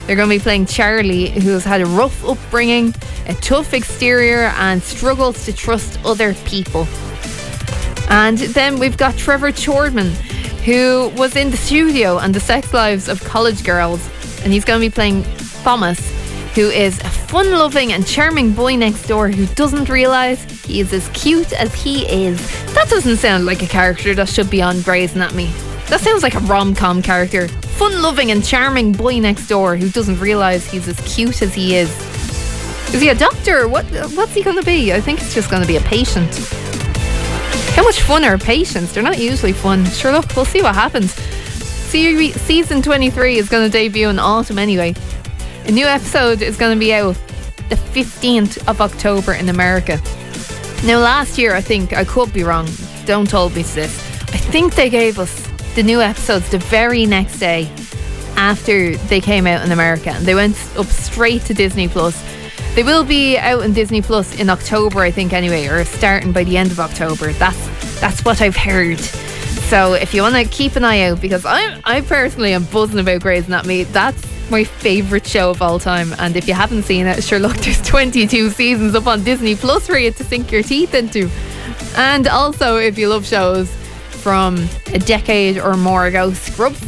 They're going to be playing Charlie, who's had a rough upbringing, a tough exterior, and struggles to trust other people. And then we've got Trevor Chorman, who was in The Studio and The Sex Lives of College Girls, and he's going to be playing Thomas, who is a fun-loving and charming boy next door who doesn't realise he is as cute as he is. That doesn't sound like a character that should be on Grey's Anatomy. That sounds like a rom-com character. Fun-loving and charming boy next door who doesn't realise he's as cute as he is. Is he a doctor? What's he going to be? I think he's just going to be a patient. How much fun are patients? They're not usually fun. Sure, look, we'll see what happens. Season 23 is going to debut in autumn anyway. A new episode is going to be out the 15th of October in America. Now, last year, I think, I could be wrong, don't hold me to this, I think they gave us the new episodes the very next day after they came out in America, and they went up straight to Disney Plus. They will be out in Disney Plus in October, I think, anyway, or starting by the end of October. That's what I've heard. So if you want to keep an eye out, because I personally am buzzing about Grey's Anatomy. That's my favourite show of all time, and if you haven't seen it, sure, look, there's 22 seasons up on Disney Plus for you to sink your teeth into. And also, if you love shows from a decade or more ago, Scrubs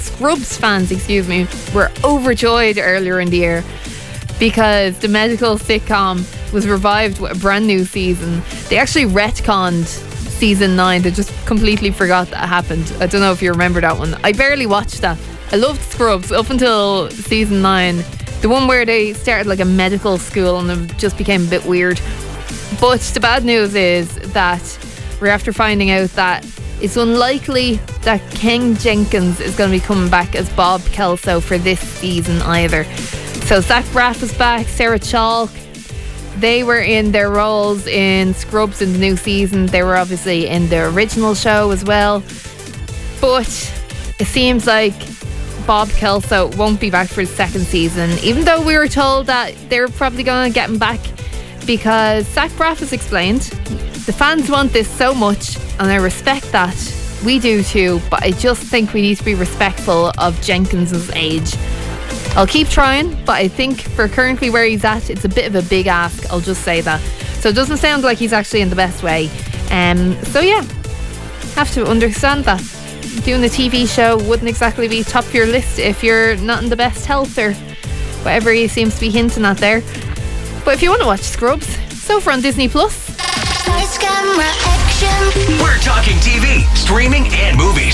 fans, were overjoyed earlier in the year because the medical sitcom was revived with a brand new season. They actually retconned season 9. They just completely forgot that happened. I don't know if you remember that one. I barely watched that. I loved Scrubs up until season 9, the one where they started like a medical school and it just became a bit weird. But the bad news is that we're after finding out that it's unlikely that Ken Jenkins is going to be coming back as Bob Kelso for this season either. So Zach Braff is back, Sarah Chalk. They were in their roles in Scrubs in the new season. They were obviously in the original show as well. But it seems like Bob Kelso won't be back for the second season, even though we were told that they're probably going to get him back, because Zach Braff has explained the fans want this so much, and I respect that. We do too, but I just think we need to be respectful of Jenkins's age. I'll keep trying, but I think for currently where he's at, it's a bit of a big ask, I'll just say that. So it doesn't sound like he's actually in the best way. So yeah, have to understand that. Doing a TV show wouldn't exactly be top of your list if you're not in the best health or whatever he seems to be hinting at there. But if you want to watch Scrubs, it's over on Disney Plus. We're talking TV, streaming and movies.